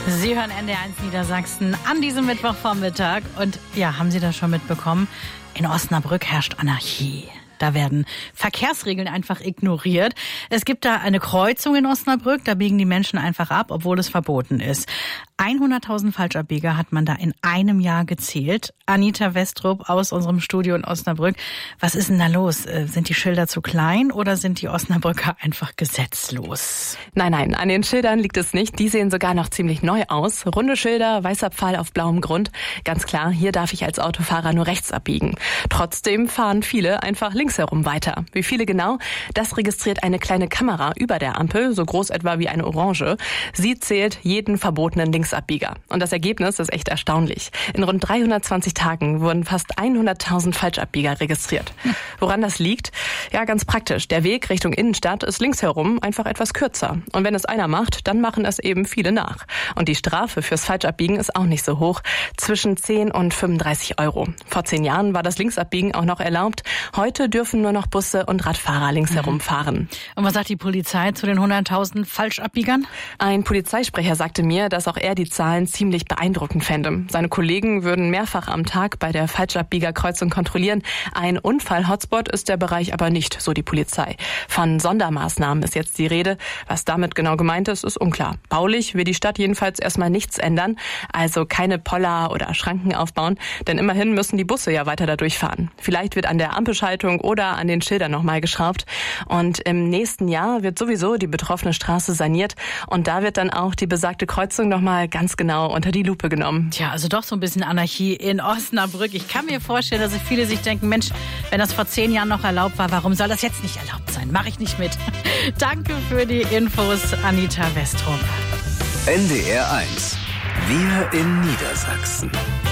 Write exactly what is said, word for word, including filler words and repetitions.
Sie hören N D R eins Niedersachsen an diesem Mittwochvormittag. Und ja, haben Sie das schon mitbekommen? In Osnabrück herrscht Anarchie. Da werden Verkehrsregeln einfach ignoriert. Es gibt da eine Kreuzung in Osnabrück, da biegen die Menschen einfach ab, obwohl es verboten ist. hunderttausend Falschabbieger hat man da in einem Jahr gezählt. Anita Westrup aus unserem Studio in Osnabrück. Was ist denn da los? Sind die Schilder zu klein oder sind die Osnabrücker einfach gesetzlos? Nein, nein, an den Schildern liegt es nicht. Die sehen sogar noch ziemlich neu aus. Runde Schilder, weißer Pfahl auf blauem Grund. Ganz klar, hier darf ich als Autofahrer nur rechts abbiegen. Trotzdem fahren viele einfach links herum weiter. Wie viele genau? Das registriert eine kleine Kamera über der Ampel, so groß etwa wie eine Orange. Sie zählt jeden verbotenen Linksabbieger. Und das Ergebnis ist echt erstaunlich. In rund dreihundertzwanzig Tagen wurden fast hunderttausend Falschabbieger registriert. Woran das liegt? Ja, ganz praktisch. Der Weg Richtung Innenstadt ist links herum einfach etwas kürzer. Und wenn es einer macht, dann machen es eben viele nach. Und die Strafe fürs Falschabbiegen ist auch nicht so hoch. Zwischen zehn und fünfunddreißig Euro. Vor zehn Jahren war das Linksabbiegen auch noch erlaubt. Heute dürfen nur noch Busse und Radfahrer links mhm. herum fahren. Und was sagt die Polizei zu den hunderttausend Falschabbiegern? Ein Polizeisprecher sagte mir, dass auch er die Zahlen ziemlich beeindruckend fände. Seine Kollegen würden mehrfach am Tag bei der Falschabbiegerkreuzung kontrollieren. Ein Unfall-Hotspot ist der Bereich aber nicht, so die Polizei. Von Sondermaßnahmen ist jetzt die Rede. Was damit genau gemeint ist, ist unklar. Baulich will die Stadt jedenfalls erstmal nichts ändern. Also keine Poller oder Schranken aufbauen. Denn immerhin müssen die Busse ja weiter da durchfahren. Vielleicht wird an der Ampelschaltung oder an den Schildern nochmal geschraubt. Und im nächsten Jahr wird sowieso die betroffene Straße saniert. Und da wird dann auch die besagte Kreuzung nochmal ganz genau unter die Lupe genommen. Tja, also doch so ein bisschen Anarchie in Osnabrück. Ich kann mir vorstellen, dass viele sich denken, Mensch, wenn das vor zehn Jahren noch erlaubt war, warum soll das jetzt nicht erlaubt sein? Mache ich nicht mit. Danke für die Infos, Anita Westrup. N D R eins. Wir in Niedersachsen.